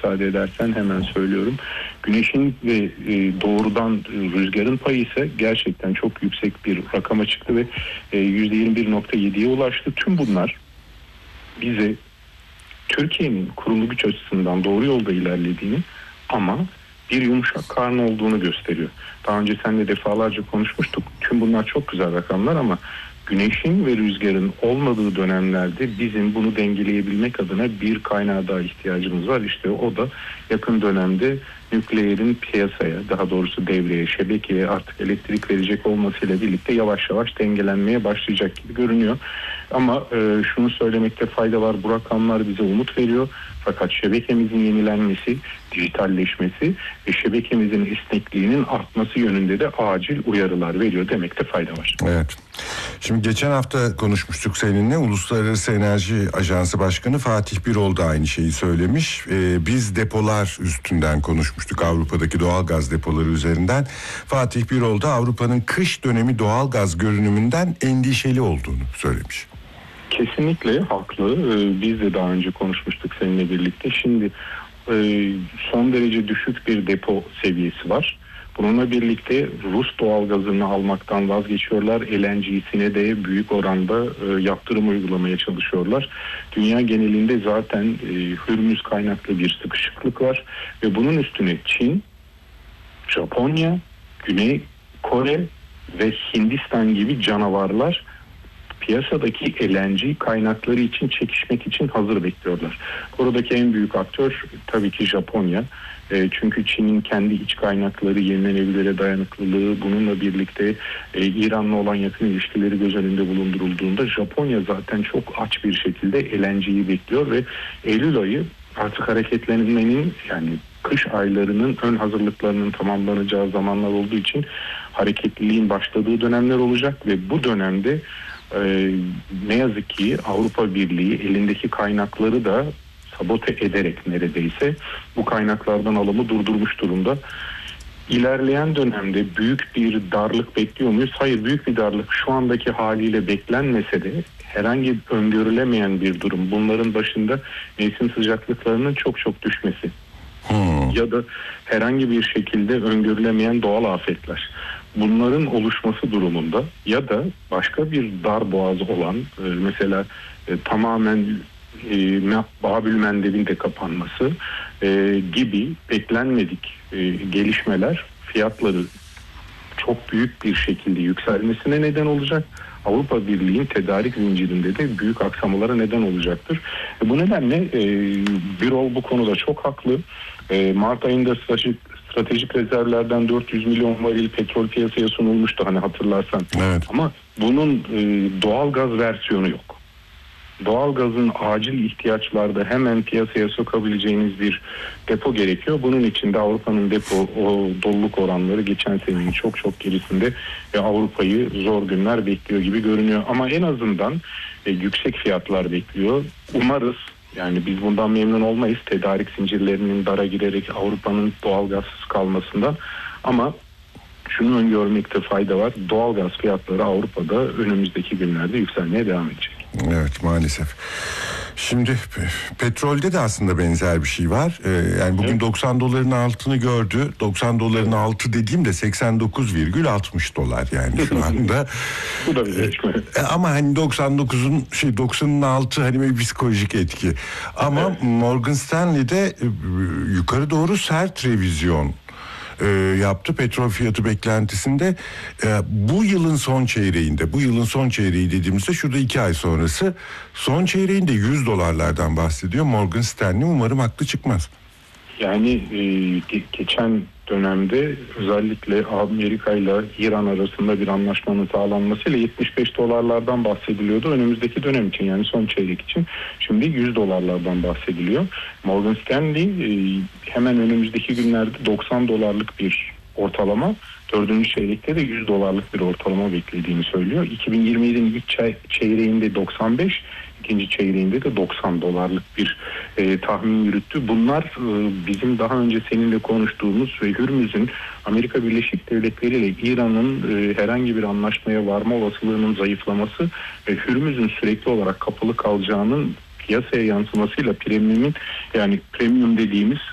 müsaade edersen hemen söylüyorum. Güneşin ve doğrudan rüzgarın payı ise gerçekten çok yüksek bir rakama çıktı ve %21.7'ye ulaştı. Tüm bunlar bize Türkiye'nin kurulu güç açısından doğru yolda ilerlediğini ama bir yumuşak karnı olduğunu gösteriyor. Daha önce seninle defalarca konuşmuştuk. Tüm bunlar çok güzel rakamlar ama güneşin ve rüzgarın olmadığı dönemlerde bizim bunu dengeleyebilmek adına bir kaynağa daha ihtiyacımız var. İşte o da yakın dönemde nükleerin piyasaya, daha doğrusu devreye, şebekeye artık elektrik verecek olmasıyla birlikte yavaş yavaş dengelenmeye başlayacak gibi görünüyor. Ama şunu söylemekte fayda var. Bu rakamlar bize umut veriyor. Fakat şebekemizin yenilenmesi, dijitalleşmesi ve şebekemizin esnekliğinin artması yönünde de acil uyarılar veriyor demekte fayda var. Evet. Şimdi geçen hafta konuşmuştuk seninle. Uluslararası Enerji Ajansı Başkanı Fatih Birol da aynı şeyi söylemiş. Biz depolar üstünden konuşmuştuk. Avrupa'daki doğalgaz depoları üzerinden. Fatih Birol da Avrupa'nın kış dönemi doğalgaz görünümünden endişeli olduğunu söylemiş. Kesinlikle haklı. Biz de daha önce konuşmuştuk seninle birlikte. Şimdi son derece düşük bir depo seviyesi var. Bununla birlikte Rus doğalgazını almaktan vazgeçiyorlar. LNG'sine de büyük oranda yaptırım uygulamaya çalışıyorlar. Dünya genelinde zaten Hürmüz kaynaklı bir sıkışıklık var. Ve bunun üstüne Çin, Japonya, Güney Kore ve Hindistan gibi canavarlar piyasadaki LNG kaynakları için çekişmek için hazır bekliyorlar. Buradaki en büyük aktör tabii ki Japonya. Çünkü Çin'in kendi iç kaynakları, yenilenebilire dayanıklılığı, bununla birlikte İran'la olan yakın ilişkileri göz önünde bulundurulduğunda Japonya zaten çok aç bir şekilde LNG'yi bekliyor ve Eylül ayı artık hareketlenmenin, yani kış aylarının ön hazırlıklarının tamamlanacağı zamanlar olduğu için hareketliliğin başladığı dönemler olacak ve bu dönemde ne yazık ki Avrupa Birliği elindeki kaynakları da sabote ederek neredeyse bu kaynaklardan alımı durdurmuş durumda. İlerleyen dönemde büyük bir darlık bekliyor muyuz? Hayır, büyük bir darlık şu andaki haliyle beklenmese de herhangi öngörülemeyen bir durum. Bunların başında mevsim sıcaklıklarının çok düşmesi. Ya da herhangi bir şekilde öngörülemeyen doğal afetler. Bunların oluşması durumunda ya da başka bir dar boğaz olan mesela tamamen Babül Mendeb'in de kapanması gibi beklenmedik gelişmeler fiyatları çok büyük bir şekilde yükselmesine neden olacak. Avrupa Birliği'nin tedarik zincirinde de büyük aksamalara neden olacaktır. Bu nedenle Birol bu konuda çok haklı. Mart ayında stratejik rezervlerden 400 milyon varil petrol piyasaya sunulmuştu, hani hatırlarsan. Evet. Ama bunun doğalgaz versiyonu yok. Doğalgazın acil ihtiyaçlarda hemen piyasaya sokabileceğiniz bir depo gerekiyor. Bunun için de Avrupa'nın depo doluluk oranları geçen senenin çok gerisinde ve Avrupa'yı zor günler bekliyor gibi görünüyor. Ama en azından yüksek fiyatlar bekliyor. Umarız, yani biz bundan memnun olmayız, tedarik zincirlerinin dara girerek Avrupa'nın doğalgazsız kalmasından, ama şunu öngörmekte fayda var. Doğalgaz fiyatları Avrupa'da önümüzdeki günlerde yükselmeye devam edecek. Evet, maalesef. Şimdi petrolde de aslında benzer bir şey var. Yani bugün 90 doların altını gördü. 90 doların altı dediğim de 89,60 dolar yani şu anda. Bu da bir gelişme. Ama hani 90'ın altı hani bir psikolojik etki. Ama Morgan Stanley'de yukarı doğru sert revizyon yaptı petrol fiyatı beklentisinde. Bu yılın son çeyreği dediğimizde şurada 2 ay sonrası, son çeyreğinde 100 dolarlardan bahsediyor Morgan Stanley. Umarım haklı çıkmaz. Yani geçen dönemde özellikle Amerika ile İran arasında bir anlaşmanın sağlanmasıyla 75 dolarlardan bahsediliyordu önümüzdeki dönem için, yani son çeyrek için. Şimdi 100 dolarlardan bahsediliyor. Morgan Stanley hemen önümüzdeki günlerde 90 dolarlık bir ortalama, 4. çeyrekte de 100 dolarlık bir ortalama beklediğini söylüyor. 2027'nin ilk çeyreğinde 95, ikinci çeyreğinde de 90 dolarlık bir tahmin yürüttü. Bunlar bizim daha önce seninle konuştuğumuz ve Hürmüz'ün Amerika Birleşik Devletleri ile İran'ın herhangi bir anlaşmaya varma olasılığının zayıflaması ve Hürmüz'ün sürekli olarak kapalı kalacağının piyasaya yansımasıyla premium dediğimiz